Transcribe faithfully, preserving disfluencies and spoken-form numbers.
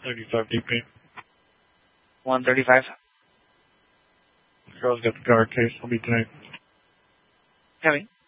thirty-five D P. one thirty-five. The girls got the guard case. I'll be tonight. Coming.